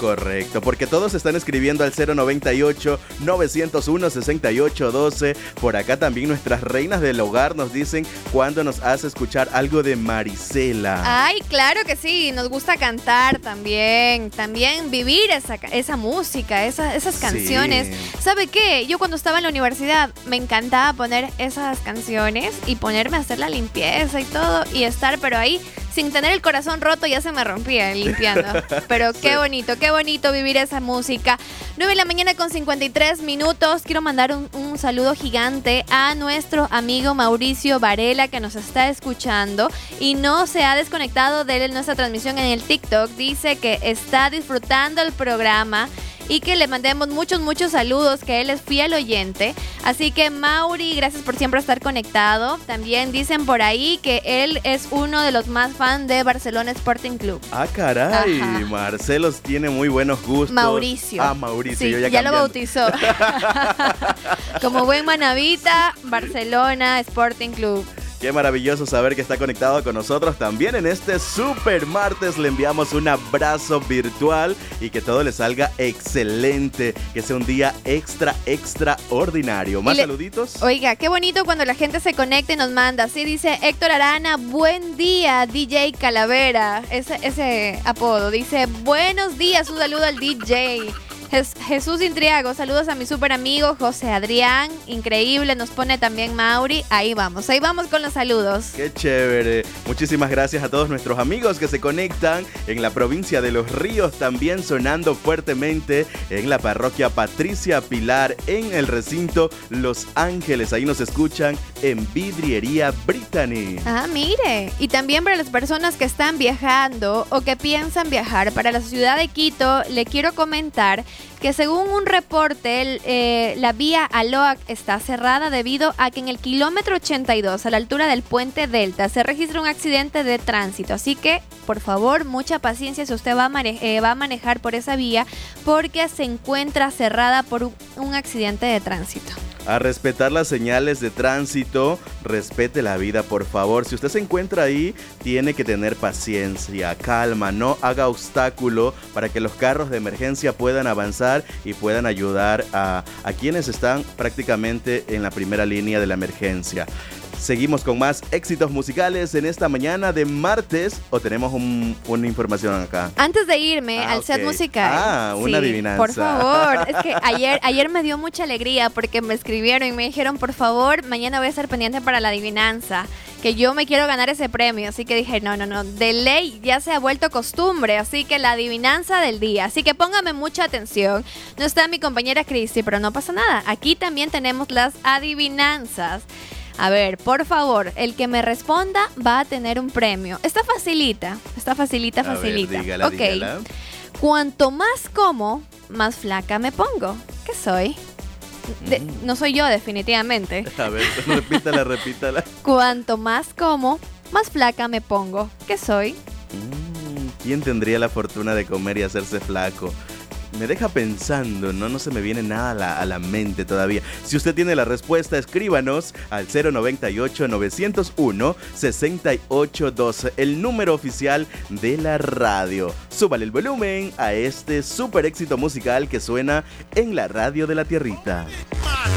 Correcto, porque todos están escribiendo al 098-901-6812. Por acá también nuestras reinas del hogar nos dicen cuándo nos hace escuchar algo de Marisela. Ay, claro que sí, nos gusta cantar también vivir esa música, esas canciones. Sí. ¿Sabe qué? Yo cuando estaba en la universidad me encantaba poner esas canciones y ponerme a hacer la limpieza y todo y estar, pero ahí sin tener el corazón roto ya se me rompía limpiando. Pero qué bonito vivir esa música. 9:53 a.m. Quiero mandar un saludo gigante a nuestro amigo Mauricio Varela que nos está escuchando y no se ha desconectado de nuestra transmisión en el TikTok. Dice que está disfrutando el programa y que le mandemos muchos saludos, que él es fiel oyente. Así que Mauri, gracias por siempre estar conectado. También dicen por ahí que él es uno de los más fans de Barcelona Sporting Club. Ah, caray, Ajá. Marcelo tiene muy buenos gustos. Mauricio. Ah, Mauricio, Sí, yo ya cambiando. lo bautizó. Como buen manavita, Barcelona Sporting Club. Qué maravilloso saber que está conectado con nosotros también en este super martes. Le enviamos un abrazo virtual y que todo le salga excelente. Que sea un día extraordinario. ¿Más saluditos? Oiga, qué bonito cuando la gente se conecta y nos manda. Sí, dice Héctor Arana, buen día, DJ Calavera. Ese apodo. Dice, buenos días, un saludo al DJ. Jesús Intriago, saludos a mi super amigo José Adrián, increíble, nos pone también Mauri, ahí vamos con los saludos. Qué chévere, muchísimas gracias a todos nuestros amigos que se conectan en la provincia de Los Ríos, también sonando fuertemente en la parroquia Patricia Pilar, en el recinto Los Ángeles, ahí nos escuchan en Vidriería Brittany. Ah, mire, y también para las personas que están viajando o que piensan viajar para la ciudad de Quito, le quiero comentar que según un reporte, la vía Aloac está cerrada debido a que en el kilómetro 82, a la altura del puente Delta, se registra un accidente de tránsito. Así que, por favor, mucha paciencia si usted va a manejar por esa vía, porque se encuentra cerrada por un accidente de tránsito. A respetar las señales de tránsito, respete la vida, por favor. Si usted se encuentra ahí, tiene que tener paciencia, calma, no haga obstáculo para que los carros de emergencia puedan avanzar y puedan ayudar a quienes están prácticamente en la primera línea de la emergencia. Seguimos con más éxitos musicales en esta mañana de martes, o tenemos una información acá. Antes de irme al set musical. Una adivinanza. Por favor, es que ayer me dio mucha alegría porque me escribieron y me dijeron, por favor, mañana voy a estar pendiente para la adivinanza, que yo me quiero ganar ese premio. Así que dije, no, de ley ya se ha vuelto costumbre, así que la adivinanza del día. Así que póngame mucha atención. No está mi compañera Cristi, pero no pasa nada. Aquí también tenemos las adivinanzas. A ver, por favor, el que me responda va a tener un premio. Está facilita. A ver, dígala, ok. dígala. Cuanto más como, más flaca me pongo. ¿Qué soy? No soy yo, definitivamente. A ver, repítala. Cuanto más como, más flaca me pongo. ¿Qué soy? ¿Quién tendría la fortuna de comer y hacerse flaco? Me deja pensando, no se me viene nada a la mente todavía. Si usted tiene la respuesta, escríbanos al 098-901-6812, el número oficial de la radio. Súbale el volumen a este super éxito musical que suena en la radio de la tierrita.